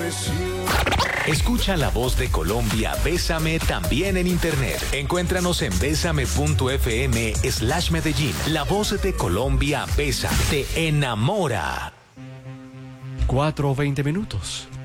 Escucha La Voz de Colombia, Bésame también en internet. Encuéntranos en besame.fm/Medellín. La Voz de Colombia, Bésame, te enamora. 4:20.